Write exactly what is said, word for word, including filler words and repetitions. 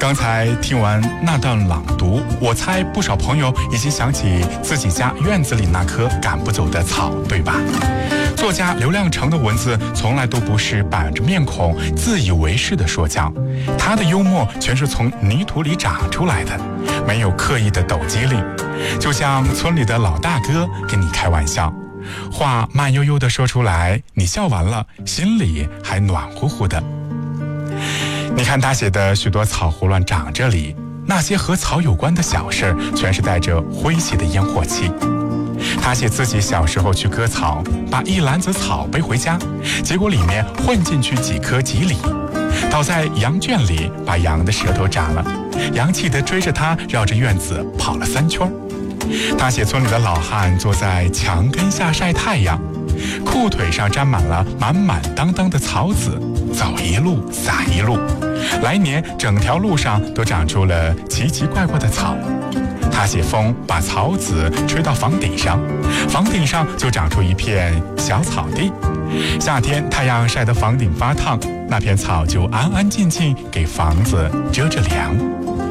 刚才听完那段朗读，我猜不少朋友已经想起自己家院子里那棵赶不走的草，对吧？作家刘亮程的文字从来都不是板着面孔自以为是的说教，他的幽默全是从泥土里长出来的，没有刻意的抖机灵，就像村里的老大哥跟你开玩笑，话慢悠悠地说出来，你笑完了，心里还暖乎乎的。你看他写的许多草胡乱长这里，那些和草有关的小事全是带着诙谐的烟火气。他写自己小时候去割草，把一篮子草背回家，结果里面混进去几颗棘藜，倒在羊圈里把羊的舌头斩了，羊气得追着他绕着院子跑了三圈。他写村里的老汉坐在墙根下晒太阳，裤腿上沾满了满满当当的草籽，走一路撒一路，来年整条路上都长出了奇奇怪怪的草。他写风把草籽吹到房顶上，房顶上就长出一片小草地，夏天太阳晒得房顶发烫，那片草就安安静静给房子遮着凉。